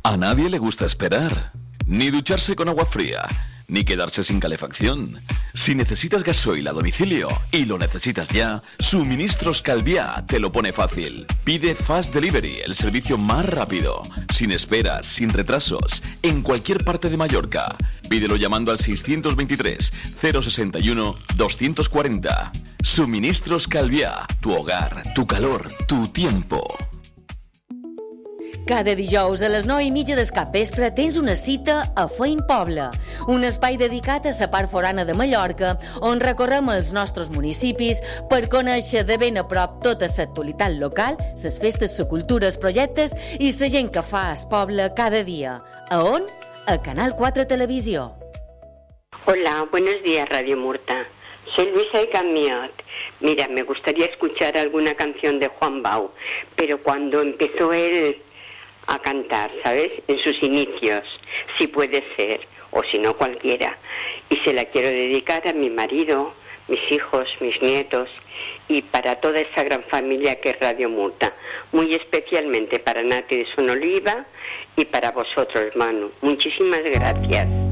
A nadie le gusta esperar, ni ducharse con agua fría, ni quedarse sin calefacción. Si necesitas gasoil a domicilio y lo necesitas ya, Suministros Calviá te lo pone fácil. Pide Fast Delivery, el servicio más rápido, sin esperas, sin retrasos, en cualquier parte de Mallorca. Pídelo llamando al 623 061 240. Suministros Calviá, tu hogar, tu calor, tu tiempo. Cada dijous a les 9:30 del capvespre tens una cita a Fein Poble, un espai dedicat a la part forana de Mallorca, on recorrem els nostres municipis per conèixer de ben a prop tota l'actualitat local, les festes, la cultura, els projectes i la gent que fa el poble cada dia. A on? A Canal 4 Televisió. Hola, buenos días Radio Murta. Soy Luisa de Camiot. Mira, me gustaría escuchar alguna canción de Juan Bau, pero cuando empezó él a cantar, ¿sabes? En sus inicios, si puede ser, o si no cualquiera. Y se la quiero dedicar a mi marido, mis hijos, mis nietos y para toda esa gran familia que es Radio Murta. Muy especialmente para Nati de Sonoliva y para vosotros, Manu. Muchísimas gracias.